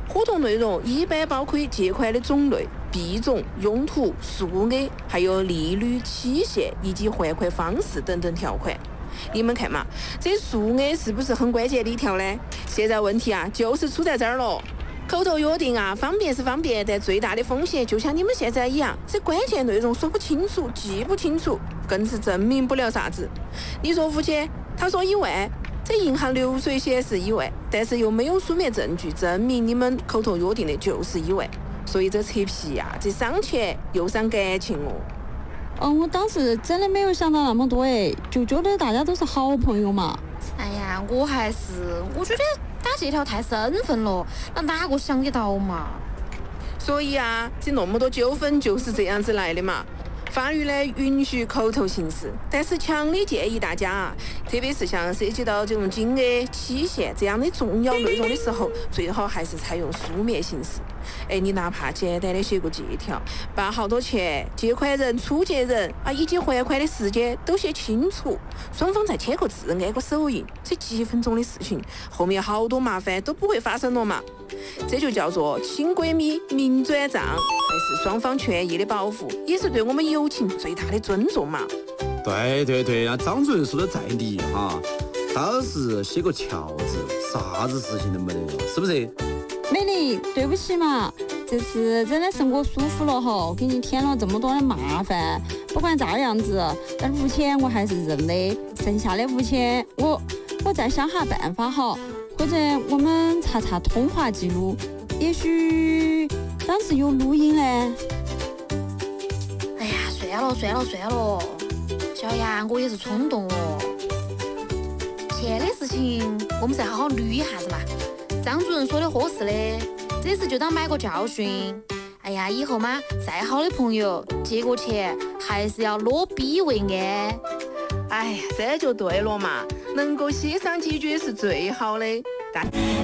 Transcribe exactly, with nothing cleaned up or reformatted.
合同内容一般包括借款的种类、币种、用途、数额，还有利率、期限以及还款方式等等条款。你们看嘛，这数额是不是很关键的一条呢？现在问题啊，就是出在这儿了。口头约定啊，方便是方便，但最大的风险就像你们现在一样，这关键内容说不清楚、记不清楚，更是证明不了啥子。你说五千，他说一万，这银行流水显示一万，但是又没有书面证据证明你们口头约定的就是一万，所以这扯皮呀、啊，这伤钱又伤感情哦。 哦，我当时真的没有想到那么多哎，就觉得大家都是好朋友嘛。 哎呀，我还是我觉得打这条太生分了，那哪个想得到嘛？ 所以啊，这那么多纠纷就是这样子来的嘛。法律呢允许口头行事，但是强烈建议大家啊，特别是像涉及到这种金额、期限这样的重要内容的时候，最好还是采用书面形式。哎，你哪怕简单的写个借条，把好多钱、借款人、出借人啊以及还款的时间都写清楚，双方再签个字、按个手印，这几分钟的事情，后面好多麻烦都不会发生了嘛。这就叫做亲闺蜜明转账，还是双方权益的保护，也是对我们友情最大的尊重嘛。 对对对啊，张主任说的在理哈，倒是写个条字，啥子事情都没得了，是不是？ 美丽，对不起嘛，这次真的是我疏忽了哈，给你添了这么多的麻烦。不管咋样子，但五千我还是认的，剩下的五千我我再想下办法哈，或者我们查查通话记录，也许当时有录音呢。 哎呀，算了算了算了，小杨，我也是冲动哦。钱的事情我们再好好捋一下子嘛。张主任说的合适的，这次就当买个教训。哎呀，以后嘛，再好的朋友借过钱还是要落笔为安。 哎呀，这就对了嘛，能够协商解决是最好的。但